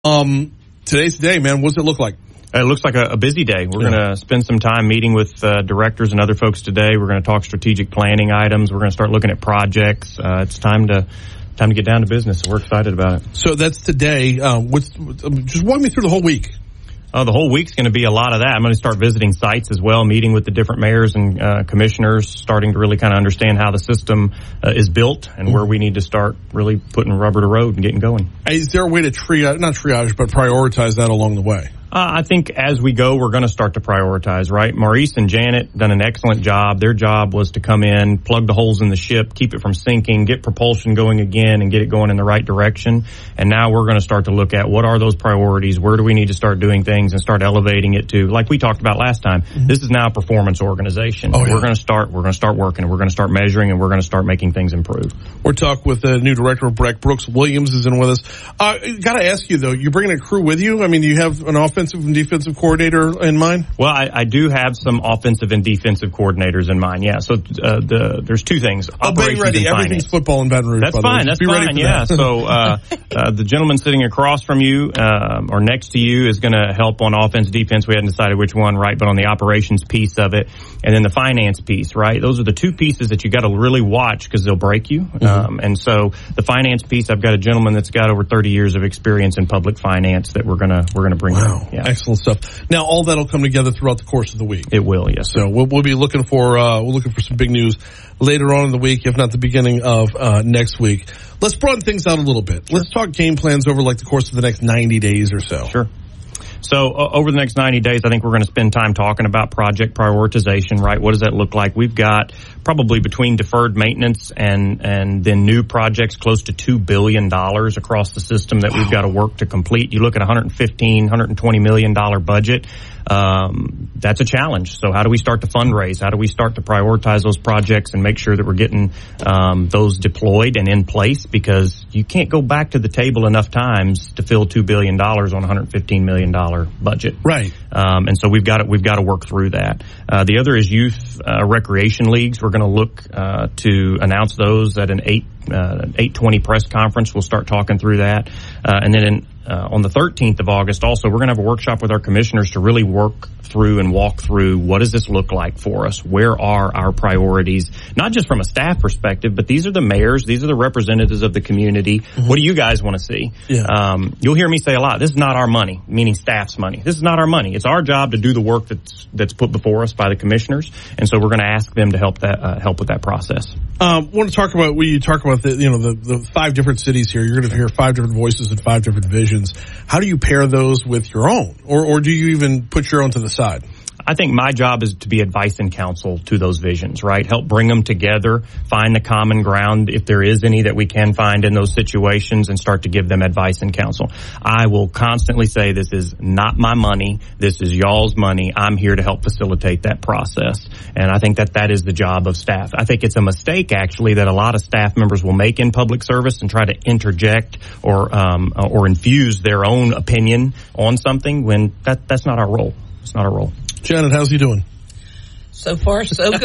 Today's the day, man. What does it look like? It looks like a busy day. We're going to spend some time meeting with directors and other folks today. We're going to talk strategic planning items. We're going to start looking at projects. It's time to get down to business. We're excited about it. So that's today. Just walk me through the whole week. The whole week's going to be a lot of that. I'm going to start visiting sites as well, meeting with the different mayors and commissioners, starting to really kind of understand how the system is built and where we need to start really putting rubber to road and getting going. Is there a way to prioritize that along the way? I think as we go, we're going to start to prioritize, right? Maurice and Janet done an excellent job. Their job was to come in, plug the holes in the ship, keep it from sinking, get propulsion going again, and get it going in the right direction. And now we're going to start to look at what are those priorities? Where do we need to start doing things and start elevating it to, like we talked about last time, this is now a performance organization. We're going to start working, and we're going to start measuring, and we're going to start making things improve. We're talking with the new director of BREC. Brooks Williams is in with us. Got to ask you, though, you're bringing a crew with you? I mean, do you have an offensive and defensive coordinator in mind? Well, I do have some offensive and defensive coordinators in mind, yeah. So there's two things. Be ready. Everything's football in Baton Rouge. That's fine. That's fine, yeah. So the gentleman sitting across from you or next to you is going to help on offense, defense. We hadn't decided which one, right, but on the operations piece of it. And then the finance piece, right? Those are the two pieces that you got to really watch because they'll break you. And so the finance piece, I've got a gentleman that's got over 30 years of experience in public finance that we're gonna bring in. Yeah. Excellent stuff. Now all that'll come together throughout the course of the week. It will, yes. So we'll be looking for some big news later on in the week, if not the beginning of next week. Let's broaden things out a little bit. Let's talk game plans over like the course of the next 90 days or so. Sure. So over the next 90 days, I think we're going to spend time talking about project prioritization, right? What does that look like? We've got probably between deferred maintenance and then new projects close to $2 billion across the system that we've got to work to complete. You look at $120 million budget. That's a challenge. So how do we start to fundraise? How do we start to prioritize those projects and make sure that we're getting those deployed and in place? Because you can't go back to the table enough times to fill $2 billion on a $115 million budget. Right. And so we've got to work through that. The other is youth recreation leagues. We're going to look to announce those at an 8:20 press conference. We'll start talking through that. And then on the 13th of August also, we're going to have a workshop with our commissioners to really work through and walk through what does this look like for us? Where are our priorities? Not just from a staff perspective, but these are the mayors. These are the representatives of the community. What do you guys want to see? Yeah. You'll hear me say a lot, this is not our money, meaning staff's money. This is not our money. It's our job to do the work that's put before us by the commissioners. And so we're going to ask them to help with that process. Want to talk about, when you talk about the 5 different cities here, you're going to hear 5 different voices and 5 different visions. How do you pair those with your own? Or do you even put your own to the side? I think my job is to be advice and counsel to those visions, right? Help bring them together, find the common ground if there is any that we can find in those situations, and start to give them advice and counsel. I will constantly say this is not my money. This is y'all's money. I'm here to help facilitate that process. And I think that is the job of staff. I think it's a mistake, actually, that a lot of staff members will make in public service and try to interject or infuse their own opinion on something when that's not our role. It's not our role. Janet, how's he doing? So far, so good.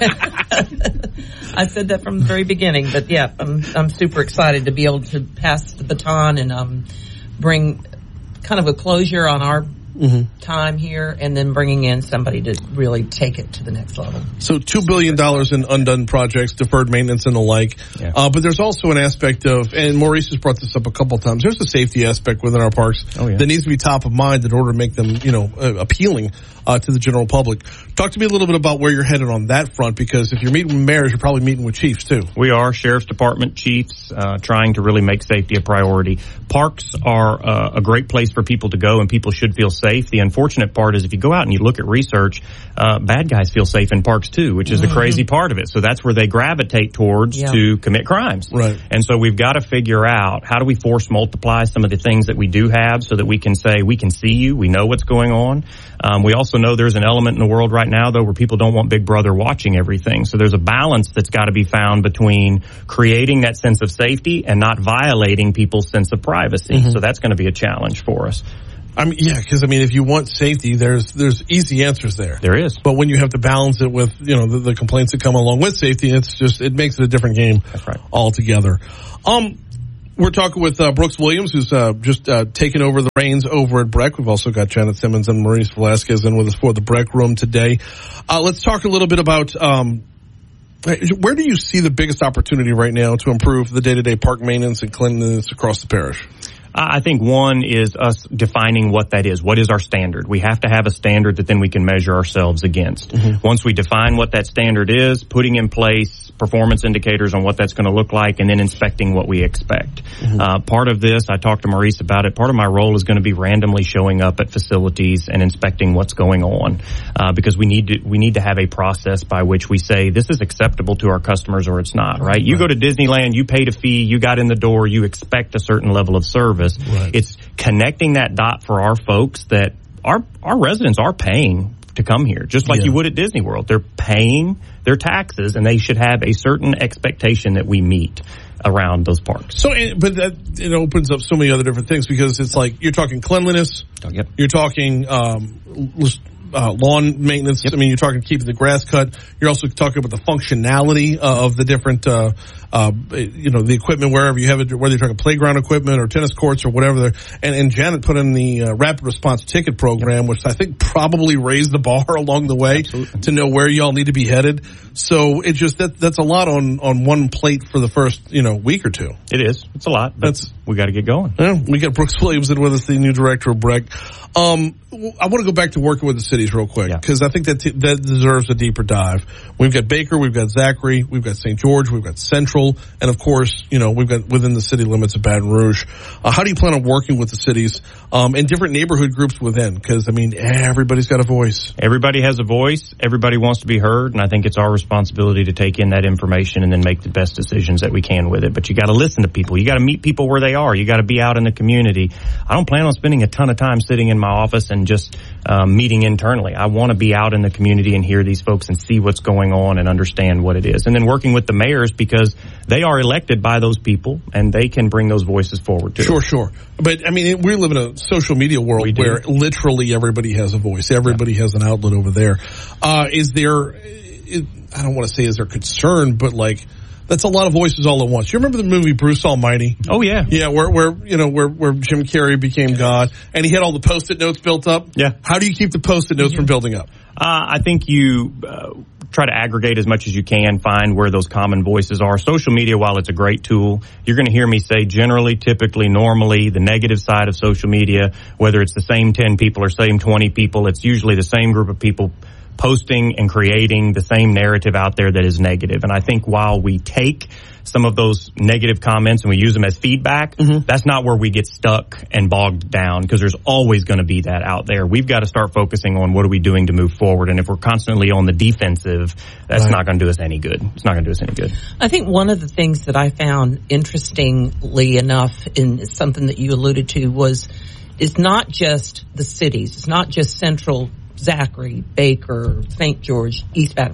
I said that from the very beginning, but yeah, I'm super excited to be able to pass the baton and bring kind of a closure on our time here, and then bringing in somebody to really take it to the next level. So $2 billion in undone projects, deferred maintenance and the like. Yeah. But there's also an aspect of, and Maurice has brought this up a couple of times, there's a safety aspect within our parks that needs to be top of mind in order to make them, appealing to the general public. Talk to me a little bit about where you're headed on that front, because if you're meeting with mayors, you're probably meeting with chiefs too. We are sheriff's department chiefs trying to really make safety a priority. Parks are a great place for people to go, and people should feel safe. The unfortunate part is if you go out and you look at research, bad guys feel safe in parks too, which is the crazy part of it. So that's where they gravitate towards to commit crimes. Right. And so we've got to figure out, how do we force multiply some of the things that we do have so that we can say, we can see you, we know what's going on. We also know there's an element in the world right now, though, where people don't want Big Brother watching everything. So there's a balance that's got to be found between creating that sense of safety and not violating people's sense of privacy. So that's going to be a challenge for us. Because if you want safety, there's easy answers there. There is. But when you have to balance it with, the complaints that come along with safety, it makes it a different game. That's right. Altogether. We're talking with Brooks Williams, who's just taken over the reins over at Breck. We've also got Janet Simmons and Maurice Velasquez in with us for the Breck Room today. Let's talk a little bit about where do you see the biggest opportunity right now to improve the day-to-day park maintenance and cleanliness across the parish? I think one is us defining what that is. What is our standard? We have to have a standard that then we can measure ourselves against. Mm-hmm. Once we define what that standard is, putting in place performance indicators on what that's going to look like, and then inspecting what we expect. Mm-hmm. Part of this, I talked to Maurice about it, part of my role is going to be randomly showing up at facilities and inspecting what's going on, because we need to have a process by which we say this is acceptable to our customers or it's not, right? You go to Disneyland, you paid a fee, you got in the door, you expect a certain level of service. Right. It's connecting that dot for our folks that our residents are paying to come here, just like you would at Disney World. They're paying their taxes, and they should have a certain expectation that we meet around those parks. So, but that, it opens up so many other different things, because it's like you're talking cleanliness, you're talking lawn maintenance. I mean, you're talking keeping the grass cut. You're also talking about the functionality of the different, the equipment wherever you have it, whether you're talking playground equipment or tennis courts or whatever. And Janet put in the rapid response ticket program, which I think probably raised the bar along the way to know where y'all need to be headed. So it just that's a lot on one plate for the first week or two. It is. It's a lot. We got to get going. Yeah, we got Brooks Williams in with us, the new director of Breck. I want to go back to working with the cities real quick, because I think that deserves a deeper dive. We've got Baker, we've got Zachary, we've got St. George, we've got Central, and of course, we've got within the city limits of Baton Rouge. How do you plan on working with the cities and different neighborhood groups within? Because, I mean, everybody's got a voice. Everybody has a voice. Everybody wants to be heard, and I think it's our responsibility to take in that information and then make the best decisions that we can with it. But you got to listen to people. You got to meet people where they are. You got to be out in the community. I don't plan on spending a ton of time sitting in my office and just meeting internally. I want to be out in the community and hear these folks and see what's going on and understand what it is. And then working with the mayors, because they are elected by those people and they can bring those voices forward too. Sure. But I mean, we live in a social media world where literally everybody has a voice. Everybody has an outlet over there. Is there, I don't want to say is there concern, but like, that's a lot of voices all at once. You remember the movie Bruce Almighty? Oh yeah. Yeah, where Jim Carrey became God and he had all the Post-it notes built up. Yeah. How do you keep the Post-it notes from building up? I think you try to aggregate as much as you can, find where those common voices are. Social media, while it's a great tool, you're going to hear me say generally, typically, normally, the negative side of social media, whether it's the same 10 people or same 20 people, it's usually the same group of people posting and creating the same narrative out there that is negative. And I think while we take some of those negative comments and we use them as feedback, that's not where we get stuck and bogged down, because there's always going to be that out there. We've got to start focusing on what are we doing to move forward. And if we're constantly on the defensive, that's not going to do us any good. It's not going to do us any good. I think one of the things that I found interestingly enough, in something that you alluded to, is not just the cities. It's not just Central, Zachary, Baker, St. George,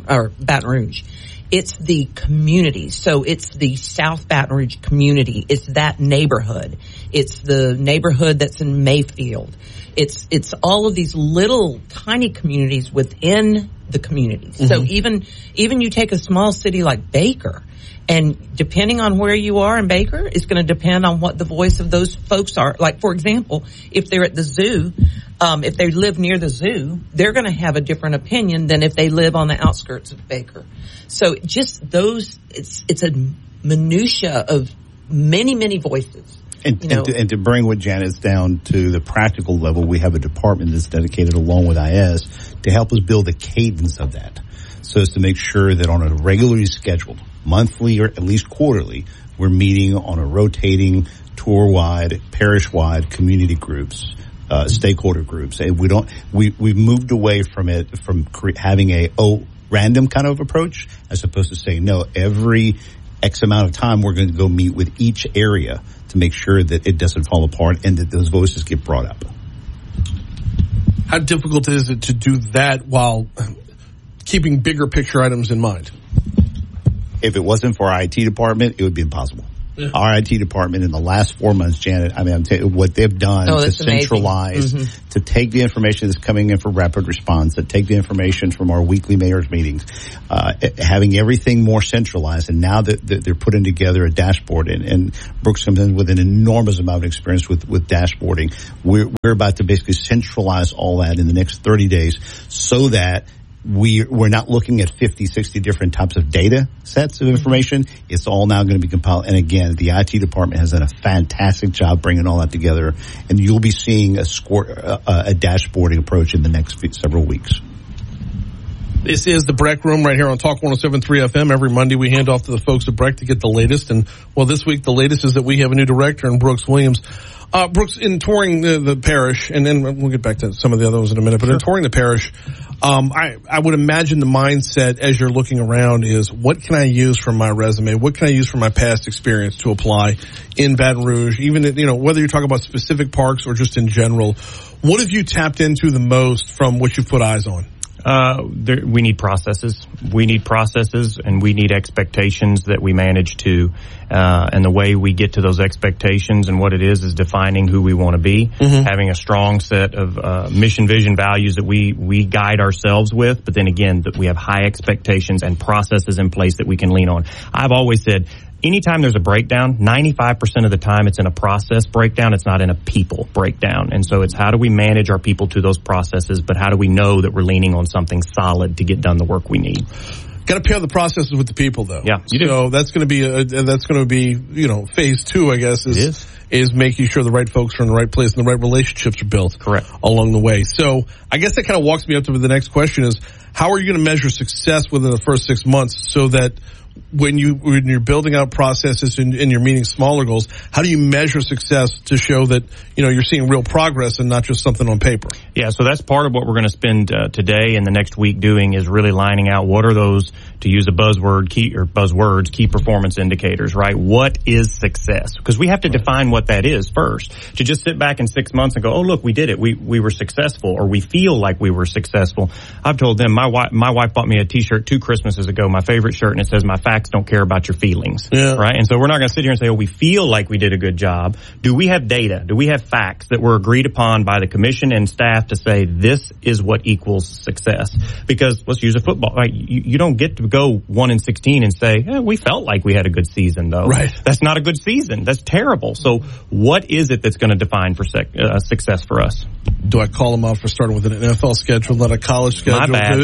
Baton Rouge. It's the community. So it's the South Baton Rouge community. It's that neighborhood. It's the neighborhood that's in Mayfield. It's all of these little tiny communities within the community. So even you take a small city like Baker, and depending on where you are in Baker, it's going to depend on what the voice of those folks are. Like, for example, if they're at the zoo, if they live near the zoo, they're going to have a different opinion than if they live on the outskirts of Baker. So just it's a minutia of many, many voices. And to bring what Janet's down to the practical level, we have a department that's dedicated along with IS to help us build a cadence of that. So as to make sure that on a regularly scheduled, monthly or at least quarterly, we're meeting on a rotating, tour-wide, parish-wide community groups, stakeholder groups. And we've moved away from having a random kind of approach, as opposed to saying, no, every X amount of time we're going to go meet with each area to make sure that it doesn't fall apart and that those voices get brought up. How difficult is it to do that while keeping bigger picture items in mind? If it wasn't for our IT department, it would be impossible. Our IT department in the last 4 months, Janet, I mean, I'm telling you what they've done to centralize, to take the information that's coming in for rapid response, to take the information from our weekly mayor's meetings, having everything more centralized. And now that they're putting together a dashboard, and Brooks comes in with an enormous amount of experience with dashboarding. We're about to basically centralize all that in the next 30 days so that we're not looking at 50, 60 different types of data sets of information. It's all now going to be compiled. And again, the IT department has done a fantastic job bringing all that together. And you'll be seeing a dashboarding approach in the next several weeks. This is the Breck Room right here on Talk 107.3 FM. Every Monday we hand off to the folks at Breck to get the latest. And, well, this week the latest is that we have a new director in Brooks Williams. Brooks, in touring the parish, and then we'll get back to some of the other ones in a minute, but in touring the parish, I would imagine the mindset as you're looking around is, what can I use from my resume? What can I use from my past experience to apply in Baton Rouge? Even, whether you're talking about specific parks or just in general, what have you tapped into the most from what you've put eyes on? We need processes. We need processes, and we need expectations that we manage to. And the way we get to those expectations and what it is defining who we want to be, having a strong set of mission, vision, values that we guide ourselves with. But then again, that we have high expectations and processes in place that we can lean on. I've always said, anytime there's a breakdown, 95% of the time it's in a process breakdown. It's not in a people breakdown. And so it's how do we manage our people to those processes, but how do we know that we're leaning on something solid to get done the work we need? Got to pair the processes with the people, though. Yeah, you do. So that's going to be phase 2, I guess, is making sure the right folks are in the right place and the right relationships are built. Correct. Along the way. So I guess that kind of walks me up to the next question is, how are you going to measure success within the first 6 months so that when you're building out processes and you're meeting smaller goals, how do you measure success to show that, you're seeing real progress and not just something on paper? Yeah, so that's part of what we're going to spend today and the next week doing, is really lining out what are those, to use a buzzwords, key performance indicators, right? What is success? Because we have to define what that is first. To just sit back in 6 months and go, oh, look, we did it. We were successful, or we feel like we were successful. I've told them, my wife bought me a T-shirt 2 Christmases ago, my favorite shirt, and it says, my facts don't care about your feelings, right? And so we're not going to sit here and say, oh, we feel like we did a good job. Do we have data? Do we have facts that were agreed upon by the commission and staff to say this is what equals success? Because let's use a football, right? You don't get to go 1-16 and say, we felt like we had a good season, though. Right. That's not a good season. That's terrible. So what is it that's going to define for success for us? Do I call them out for starting with an NFL schedule, not a college schedule? My bad.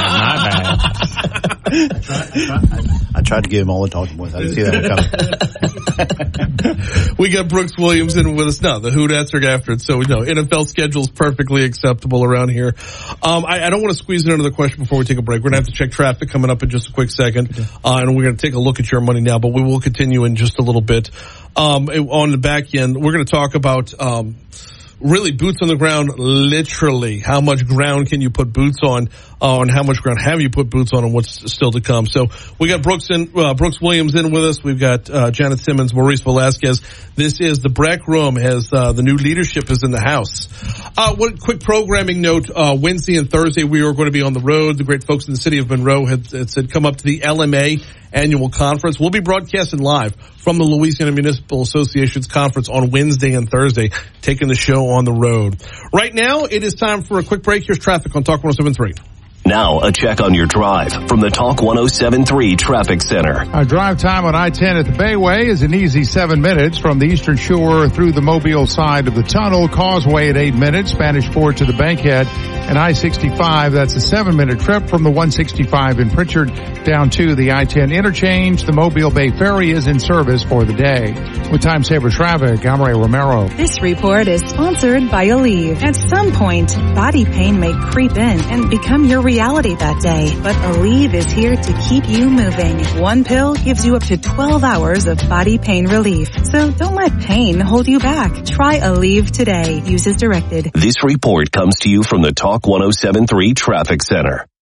I tried to give him all the talking points. I didn't see that coming. We got Brooks Williams in with us now. The Houdat's are after it. So we know NFL schedule is perfectly acceptable around here. I don't want to squeeze in another question before we take a break. We're going to have to check traffic coming up in just a quick second. And we're going to take a look at your money now, but we will continue in just a little bit. On the back end, we're going to talk about, really boots on the ground, literally. How much ground can you put boots on, and how much ground have you put boots on, and what's still to come? So we got Brooks Williams in with us. We've got Janet Simmons, Maurice Velasquez. This is the Breck Room as the new leadership is in the house. One quick programming note: Wednesday and Thursday we are going to be on the road. The great folks in the city of Monroe had said come up to the LMA annual conference. We'll be broadcasting live from the Louisiana Municipal Association's conference on Wednesday and Thursday, taking the show on the road. Right now, it is time for a quick break. Here's traffic on Talk 107.3. Now, a check on your drive from the Talk 107.3 Traffic Center. Our drive time on I-10 at the Bayway is an easy 7 minutes from the Eastern Shore through the Mobile side of the tunnel. Causeway at 8 minutes. Spanish Fort to the Bankhead. And I-65, that's a 7-minute trip from the 165 in Pritchard down to the I-10 interchange. The Mobile Bay Ferry is in service for the day. With Time Saver Traffic, I'm Ray Romero. This report is sponsored by Aleve. At some point, body pain may creep in and become your reality that day, but Aleve is here to keep you moving. One pill gives you up to 12 hours of body pain relief. So don't let pain hold you back. Try Aleve today. Use as directed. This report comes to you from the Talk 107.3 Traffic Center.